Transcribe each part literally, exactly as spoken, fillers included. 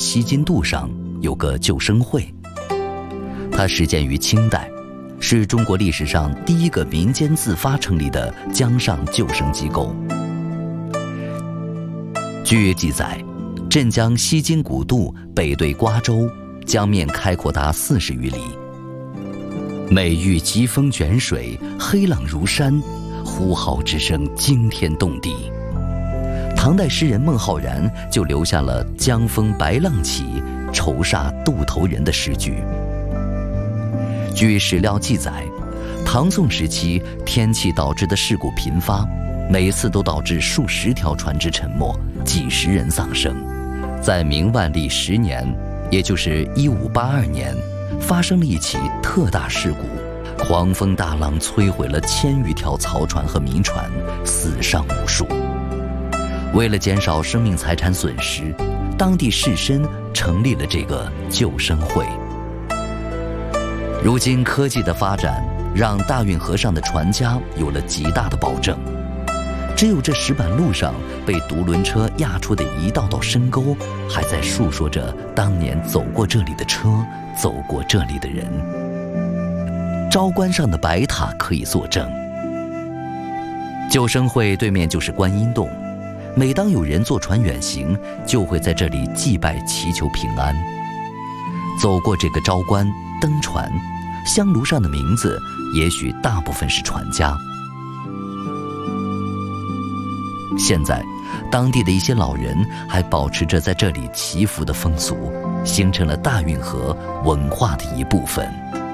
西津渡上有个救生会，它始建于清代，是中国历史上第一个民间自发成立的江上救生机构。据记载，镇江西津古渡北对瓜州，江面开阔达四十余里，每遇疾风卷水，黑浪如山，呼号之声惊天动地。唐代诗人孟浩然就留下了“江风白浪起，愁煞渡头人”的诗句。据史料记载，唐宋时期天气导致的事故频发，每次都导致数十条船只沉没，几十人丧生。在明万历十年，也就是一五八二年，发生了一起特大事故，狂风大浪摧毁了千余条漕船和民船，死伤无数。为了减少生命财产损失，当地士绅成立了这个救生会。如今科技的发展让大运河上的船家有了极大的保证，只有这石板路上被独轮车压出的一道道深沟，还在述说着当年走过这里的车，走过这里的人。昭关上的白塔可以作证。救生会对面就是观音洞，每当有人坐船远行，就会在这里祭拜祈求平安。走过这个昭关，登船，香炉上的名字也许大部分是船家。现在当地的一些老人还保持着在这里祈福的风俗，形成了大运河文化的一部分。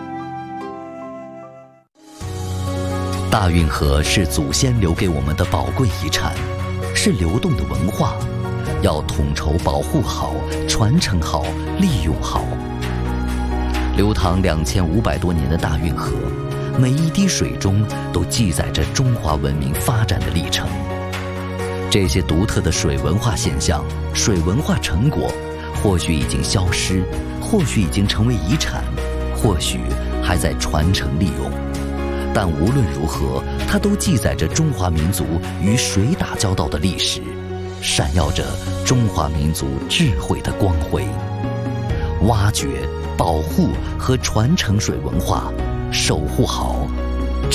大运河是祖先留给我们的宝贵遗产，是流动的文化，要统筹保护好，传承好，利用好。流淌两千五百多年的大运河，每一滴水中都记载着中华文明发展的历程。这些独特的水文化现象、水文化成果，或许已经消失，或许已经成为遗产，或许还在传承利用。但无论如何，它都记载着中华民族与水打交道的历史，闪耀着中华民族智慧的光辉。挖掘、保护和传承水文化，守护好